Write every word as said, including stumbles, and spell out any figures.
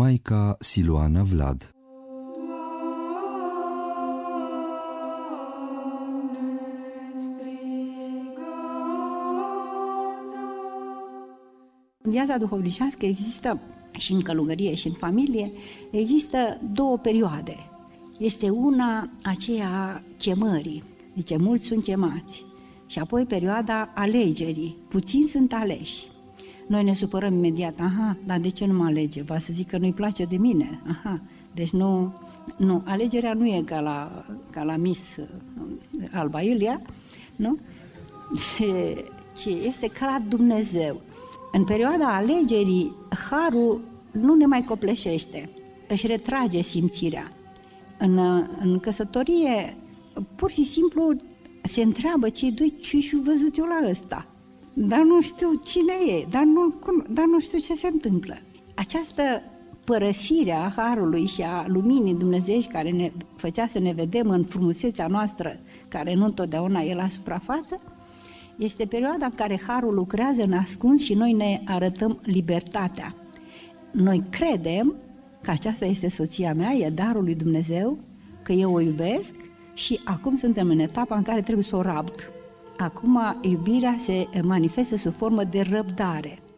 Maica Siluana Vlad. În viața duhovnicească există, și în călugărie și în familie, există două perioade. Este una aceea a chemării, zice, mulți sunt chemați, și apoi perioada alegerii, puțini sunt aleși. Noi ne supărăm imediat, aha, dar de ce nu mă alege? Va să zic că nu-i place de mine, aha, deci nu, nu, alegerea nu e ca la, ca la Miss Alba Iulia, nu? Ce, ce este ca la Dumnezeu. În perioada alegerii, harul nu ne mai copleșește, își retrage simțirea. În, în căsătorie, pur și simplu, se întreabă cei doi ce și-au văzut eu la ăsta, dar nu știu cine e, dar nu, dar nu știu ce se întâmplă. Această părăsire a harului și a luminii dumnezeiești care ne făcea să ne vedem în frumusețea noastră, care nu întotdeauna e la suprafață, este perioada în care harul lucrează în ascuns și noi ne arătăm libertatea. Noi credem că aceasta este soția mea, e darul lui Dumnezeu, că eu o iubesc și acum suntem în etapa în care trebuie să o rabd. Acum iubirea se manifestă sub formă de răbdare.